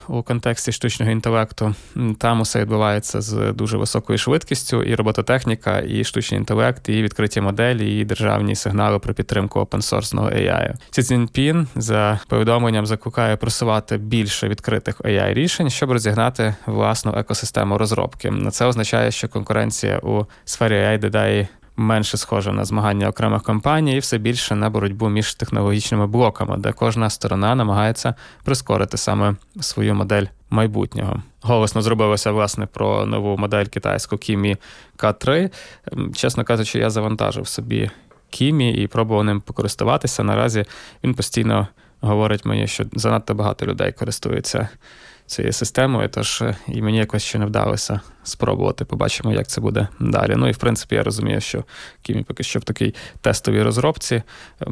у контексті штучного інтелекту. Там усе відбувається з дуже високою швидкістю, і робототехніка, і штучний інтелект, і відкриті моделі, і державні сигнали про підтримку опенсорсного AI. Сі Цзіньпін за повідомленням закликає просувати більше відкритих AI-рішень, щоб розігнати власну екосистему розробки. Це означає, що конкуренція у сфері AI дедалі менше схожа на змагання окремих компаній і все більше на боротьбу між технологічними блоками, де кожна сторона намагається прискорити саме свою модель майбутнього. Голосно зробилося, власне, про нову модель китайську Kimi K3. Чесно кажучи, я завантажив собі Kimi і пробував ним покористуватися. Наразі він постійно говорить мені, що занадто багато людей користуються цією системою, тож і мені якось ще не вдалося спробувати. Побачимо, як це буде далі. Ну і, в принципі, я розумію, що Kimi поки що в такій тестовій розробці.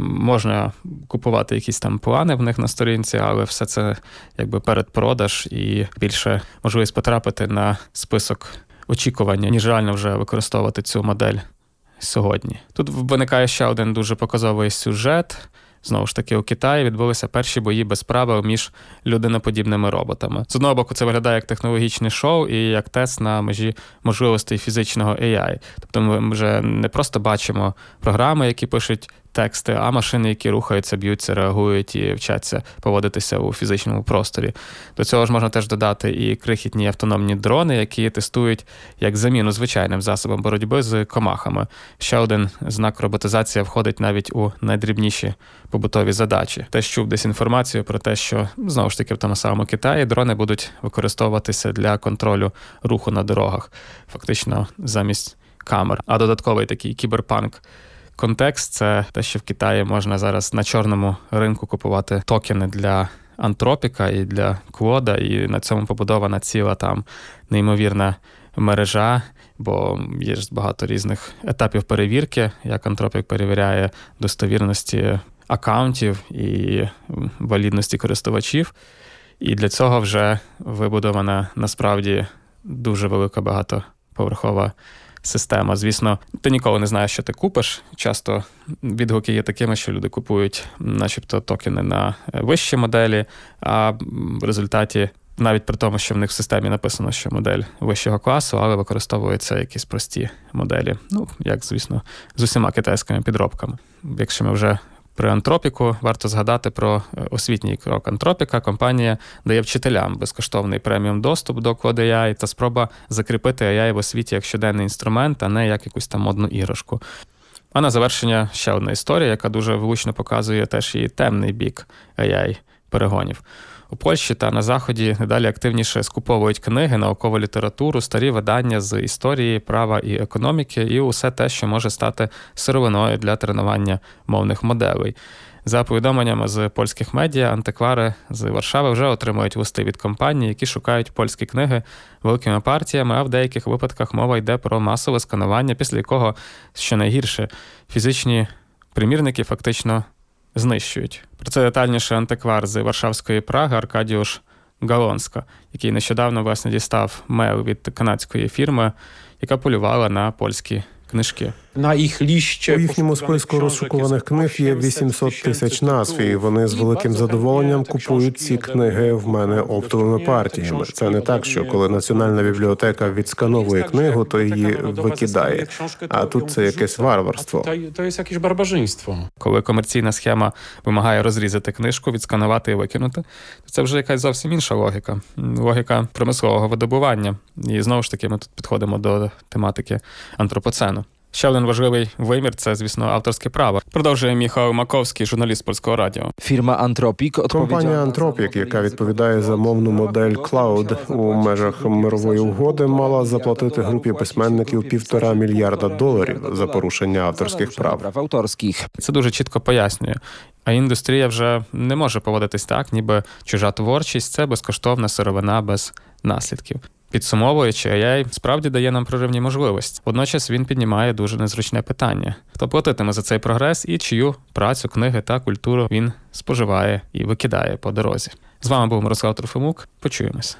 Можна купувати якісь там плани в них на сторінці, але все це якби передпродаж і більше можливість потрапити на список очікування, ніж реально вже використовувати цю модель сьогодні. Тут виникає ще один дуже показовий сюжет. Знову ж таки, у Китаї відбулися перші бої без правил між людиноподібними роботами. З одного боку, це виглядає як технологічне шоу і як тест на межі можливостей фізичного AI. Тобто ми вже не просто бачимо програми, які пишуть тексти, а машини, які рухаються, б'ються, реагують і вчаться поводитися у фізичному просторі. До цього ж можна теж додати і крихітні автономні дрони, які тестують як заміну звичайним засобам боротьби з комахами. Ще один знак роботизації входить навіть у найдрібніші побутові задачі. Теж чув десь інформацію про те, що, знову ж таки, в тому самому Китаї дрони будуть використовуватися для контролю руху на дорогах, фактично замість камер. А додатковий такий кіберпанк контекст – це те, що в Китаї можна зараз на чорному ринку купувати токени для Антропіка і для Клода, і на цьому побудована ціла там неймовірна мережа, бо є ж багато різних етапів перевірки, як Антропік перевіряє достовірності акаунтів і валідності користувачів. І для цього вже вибудована насправді дуже велика багатоповерхова система. Звісно, ти ніколи не знаєш, що ти купиш. Часто відгуки є такими, що люди купують начебто токени на вищі моделі, а в результаті, навіть при тому, що в них в системі написано, що модель вищого класу, але використовуються якісь прості моделі. Ну, як, звісно, з усіма китайськими підробками. Якщо ми вже при Антропіку, варто згадати про освітній крок Антропіка. Компанія дає вчителям безкоштовний преміум доступ до Cloud AI та спроба закріпити AI в освіті як щоденний інструмент, а не як якусь там модну іграшку. А на завершення ще одна історія, яка дуже влучно показує теж і темний бік AI-перегонів. У Польщі та на Заході недалі активніше скуповують книги, наукову літературу, старі видання з історії, права і економіки і усе те, що може стати сировиною для тренування мовних моделей. За повідомленнями з польських медіа, антиквари з Варшави вже отримують листи від компаній, які шукають польські книги великими партіями, а в деяких випадках мова йде про масове сканування, після якого, що найгірше, фізичні примірники фактично знищують. Про це детальніше антиквар з Варшавської Праги Аркадіуш Галонська, який нещодавно, власне, дістав мейл від канадської фірми, яка полювала на польські книжки. У їхньому списку розшукуваних книг є 800 тисяч назв, і вони з великим задоволенням купують ці книги в мене оптовими партіями. Це не так, що коли Національна бібліотека відскановує книгу, то її викидає. А тут це якесь варварство. To jest jakieś barbarzyństwo. Коли комерційна схема вимагає розрізати книжку, відсканувати і викинути, то це вже якась зовсім інша логіка. Логіка промислового видобування. І знову ж таки ми тут підходимо до тематики антропоцену. Ще один важливий вимір – це, звісно, авторське право. Продовжує Міхал Маковський, журналіст Польського радіо. Фірма Антропік Компанія Антропік, яка відповідає за мовну модель Cloud у межах мирової угоди, мала заплатити групі письменників $1,5 мільярда за порушення авторських прав. авторських. Це дуже чітко пояснює. А індустрія вже не може поводитись так, ніби чужа творчість – це безкоштовна сировина без наслідків. Підсумовуючи, AI справді дає нам проривні можливості. Водночас він піднімає дуже незручне питання. Хто платитиме за цей прогрес і чию працю, книги та культуру він споживає і викидає по дорозі. З вами був Мирослав Трофимук. Почуємось.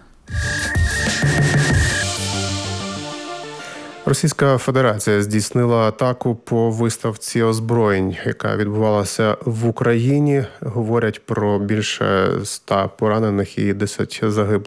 Російська Федерація здійснила атаку по виставці озброєнь, яка відбувалася в Україні. Говорять про більше 100 поранених і 10 загиблих.